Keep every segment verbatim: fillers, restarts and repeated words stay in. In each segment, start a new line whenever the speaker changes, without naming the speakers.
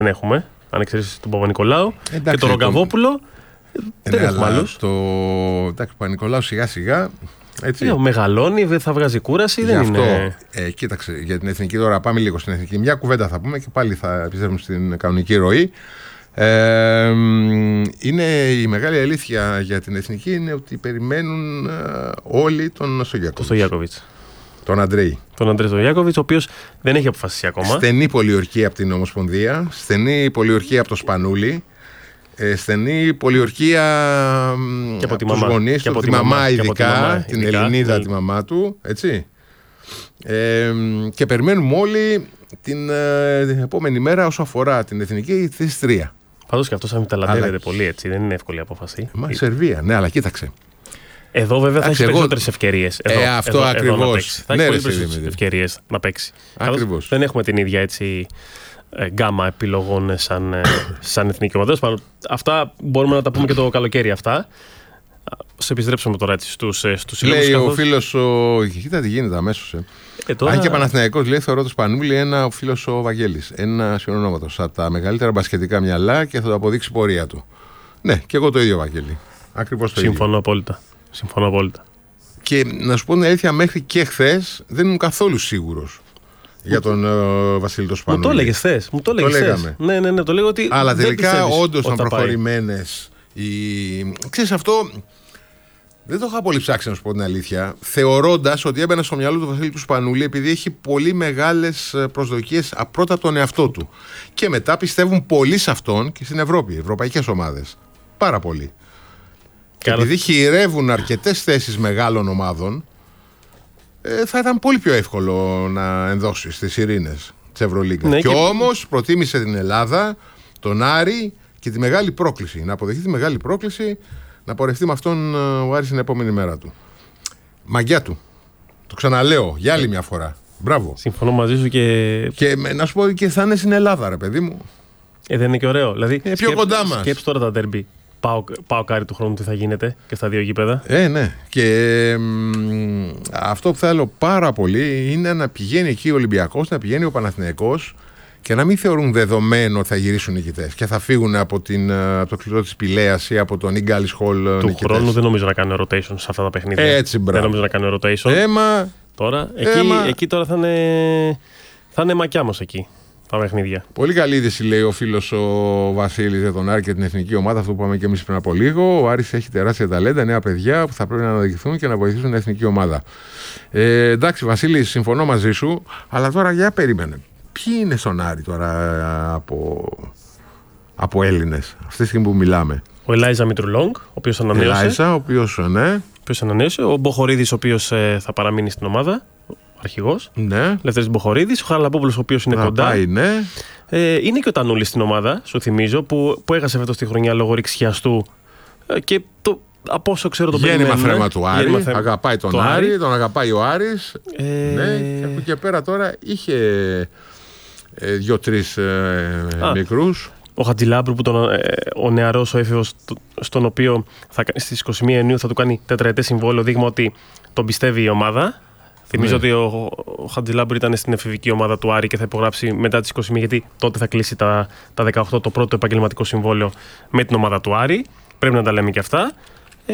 δεν έχουμε. Αν εξαιρέσεις τον Παπα-Νικολάου και τον Ρογκαβόπουλο. Δεν
ναι,
έχουμε άλλους.
Το... Εντάξει, Παπα-Νικολάου σιγά σιγά. Έτσι.
Ε, μεγαλώνει, δεν θα βγάζει κούραση.
Γι'
δεν
αυτό,
είναι...
ε, κοίταξε, για την εθνική τώρα πάμε λίγο στην εθνική. Μια κουβέντα θα πούμε και πάλι θα επιστρέψουμε στην κανονική ροή. Ε, είναι η μεγάλη αλήθεια για την εθνική είναι ότι περιμένουν ε, όλοι τον
Στογιάκοβιτς.
Τον Αντρέη.
Τον Αντρέη Στογιάκοβιτς, ο οποίος δεν έχει αποφασίσει ακόμα.
Στενή πολιορκία από την Ομοσπονδία, στενή πολιορκία από το Σπανούλι, ε, στενή πολιορκία
και από, από
τους γονείς, από, από τη μαμά ειδικά, την ειδικά, Ελληνίδα ναι. Τη μαμά του, έτσι. Ε, και περιμένουμε όλοι την, ε, την επόμενη μέρα όσο αφορά την εθνική θέση τρία.
Πάντως και αυτός αμυταλαντεύεται αλλά... πολύ, έτσι, δεν είναι εύκολη απόφαση.
Μα η Σερβία, ναι, αλλά κοίταξε.
Εδώ βέβαια θα έχει εγώ... περισσότερες ευκαιρίες. Εδώ,
ε, αυτό
εδώ,
ακριβώς.
Εδώ θα έχει ναι, πολύ περισσότερες ευκαιρίες να παίξει.
Ακριβώς.
Δεν έχουμε την ίδια έτσι γκάμα επιλογών σαν, σαν εθνική ομάδα. Αυτά μπορούμε να τα πούμε και το καλοκαίρι αυτά. Σε επιστρέψουμε τώρα έτσι στους, στους συλλόγους.
Λέει
καθώς...
ο φίλος ο... Κοίτα τι γίνεται αμέσως. Ε.
Ε, τώρα...
Αν και Παναθηναϊκός λέει θεωρώ το Σπανούλη ένα ο φίλος ο Βαγγέλης. Ένα συνονόματος από τα μεγαλύτερα μπασκετικά μυαλά και θα το αποδείξει η πορεία του. Ναι, και εγώ το ίδιο Βαγγέλη. Ακριβώς το
Συμφωνώ
ίδιο.
απόλυτα. Συμφωνώ απόλυτα.
Και να σου πω την αλήθεια, μέχρι και χθες δεν ήμουν καθόλου σίγουρος για τον uh, Βασίλη το Σπανούλη.
Μου το έλεγες χθες. Μου το έλεγες χθες. Ναι, ναι, ναι, το λέγω ότι.
Αλλά τελικά όντως ήταν προχωρημένες. Οι... Ξέρεις αυτό. Δεν το είχα πολύ ψάξει να σου πω την αλήθεια. Θεωρώντας ότι έμπαινα στο μυαλό του Βασίλη του Σπανούλη επειδή έχει πολύ μεγάλες προσδοκίες πρώτα από τον εαυτό του. Και μετά πιστεύουν πολύ σε αυτόν και στην Ευρώπη, ευρωπαϊκές ομάδες. Πάρα πολύ. Και επειδή χειρεύουν αρκετές θέσεις μεγάλων ομάδων, ε, θα ήταν πολύ πιο εύκολο να ενδώσει στις ειρήνες της Ευρωλίγκα. Ναι, και, και όμως προτίμησε την Ελλάδα, τον Άρη και τη μεγάλη πρόκληση. Να αποδεχτεί τη μεγάλη πρόκληση, να πορευτεί με αυτόν ο Άρης την επόμενη μέρα του. Μαγιά του. Το ξαναλέω για άλλη μια φορά. Μπράβο.
Συμφωνώ μαζί σου και.
Και να σου πω και θα είναι στην Ελλάδα, ρε παιδί μου.
Ε, δεν είναι και ωραίο. Δηλαδή,
ε, πιο κοντά μας.
Σκέψου τώρα τα ντέρμπι. Πάω, πάω κάρι του χρόνου τι θα γίνεται και στα δύο γήπεδα.
Ε, ναι. Και μ, αυτό που θέλω πάρα πολύ είναι να πηγαίνει εκεί ο Ολυμπιακός, να πηγαίνει ο Παναθηναϊκός και να μην θεωρούν δεδομένο ότι θα γυρίσουν νικητές και θα φύγουν από, την, από το κλειδό της Πηλαίας ή από τον Ίγκαλις Χολ νικητές.
Του χρόνου δεν νομίζω να κάνουν rotation σε αυτά τα παιχνίδια.
Έτσι, μπράβο.
Δεν νομίζω να κάνουν rotation.
Έμα.
Τώρα, εκεί,
Έμα.
εκεί τώρα θα είναι, θα είναι μακιά μας εκεί. Τα παιχνίδια.
Πολύ καλή είδηση λέει ο φίλος ο Βασίλης για τον Άρη και την εθνική ομάδα, αυτό που είπαμε και εμείς πριν από λίγο. Ο Άρης έχει τεράστια ταλέντα, νέα παιδιά που θα πρέπει να αναδειχθούν και να βοηθήσουν την εθνική ομάδα. Ε, εντάξει, Βασίλη, συμφωνώ μαζί σου, αλλά τώρα για περίμενε. Ποιοι είναι στον Άρη τώρα από, από Έλληνες, αυτή τη στιγμή που μιλάμε?
Ο Ελάιζα Μητρουλόγκ, ο οποίος ανανέωσε.
Ελάιζα, ο οποίος, ναι.
Ο οποίος ανανέωσε. Ο Μποχορίδης, ο οποίος ε, θα παραμείνει στην ομάδα. Αρχηγός.
Ναι.
Λευτέρης Μποχορίδης, ο Χαραλαμπόπουλος, ο οποίος είναι
θα
κοντά.
Πάει, ναι.
ε, είναι και ο Τανούλης στην ομάδα, σου θυμίζω, που, που έχασε φέτος τη χρονιά λόγω ρηξιαστού. Ε, και το, από όσο ξέρω τον
περιμένουμε. Γέννημα θέμα του Άρη.
Θέμα...
Αγαπάει τον
το
Άρη,
Άρη,
τον αγαπάει ο Άρης.
Ε...
Ναι, και από και πέρα τώρα είχε ε, δύο-τρεις ε, μικρούς.
Ο Χατζηλάμπρου, που τον, ε, ο νεαρός, ο έφηβος, στον οποίο θα, στις είκοσι μία Ιουνίου θα του κάνει τετραετές συμβόλαιο, δείγμα ότι τον πιστεύει η ομάδα. Θυμίζω ναι. ότι ο, ο Χατζηλάμπρου ήταν στην εφηβική ομάδα του Άρη και θα υπογράψει μετά τις είκοσι μία, γιατί τότε θα κλείσει τα, τα δεκαοκτώ το πρώτο επαγγελματικό συμβόλαιο με την ομάδα του Άρη. Πρέπει να τα λέμε και αυτά. Ε,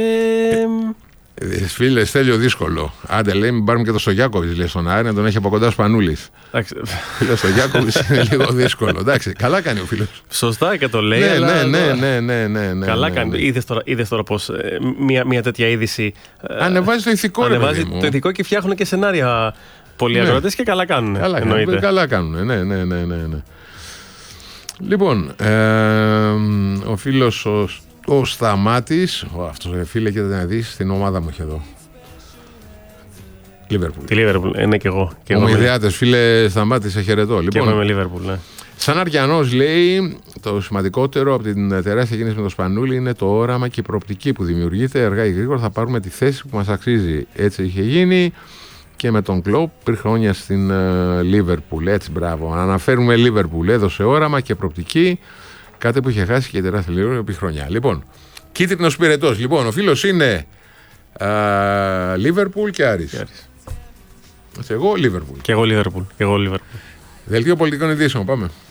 ε, φίλε, Στέλιο, δύσκολο. Άντε, λέει, μην πάρουμε και το Στογιάκοβιτς, λέει, στον Άρη, να τον έχει από κοντά ο Σπανούλης. Φίλε, ο Στογιάκοβιτς είναι λίγο δύσκολο. Εντάξει, καλά κάνει ο φίλος.
Σωστά και το λέει.
Ναι,
αλλά...
ναι, ναι, ναι, ναι, ναι, ναι.
Καλά
ναι,
κάνει.
ναι.
Είδες τώρα, είδες τώρα πως ε, μια, μια τέτοια είδηση. Ε,
ανεβάζει το ηθικό,
ανεβάζει
ρε,
το ηθικό και φτιάχνουν και σενάρια πολλοί αγρότες, ναι. Και καλά κάνουν.
Καλά κάνουν. Καλά κάνουν. Ναι, ναι, ναι, ναι, ναι. Λοιπόν, ε, ο φίλος ο, ο Σταμάτης, ο, αυτός ρε φίλε, και να δεις, στην ομάδα μου έχει εδώ. Λίβερπουλ.
Τη Λίβερπουλ, είναι και εγώ. Και
ο ιδεάτες, φίλε Σταμάτη, σε χαιρετώ.
Λοιπόν, και εγώ είμαι Λίβερπουλ, ναι.
Σαν Αριανός, λέει, το σημαντικότερο από την τεράστια κίνηση με το Σπανούλη είναι το όραμα και η προοπτική που δημιουργείται. Αργά ή γρήγορα θα πάρουμε τη θέση που μας αξίζει. Έτσι είχε γίνει και με τον Κλοπ πριν χρόνια στην Λίβερπουλ. Uh, έτσι, μπράβο. Αναφέρουμε Λίβερπουλ. Έδωσε όραμα και προοπτική. Κάτι που είχε χάσει και η τεράστια Λίβερπουλ επί χρονιά. Λοιπόν, κίτρινος πυρετός. Λοιπόν, ο φίλος είναι Λίβερπουλ uh, και Άρης. Εγώ Λίβερπουλ.
Και εγώ Λίβερπουλ.
Δελτίο πολιτικών ειδήσεων, πάμε.